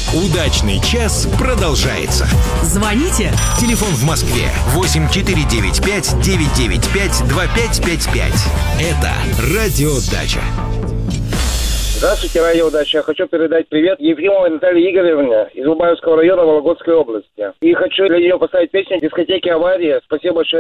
Удачный час продолжается. Звоните. Телефон в Москве 8495-995-2555. Это Радио Дача. Здравствуйте, Радио Дача. Я хочу передать привет Ефимовой Наталье Игоревне из Лубаевского района Вологодской области. И хочу для нее поставить песню «Дискотеки аварии». Спасибо большое.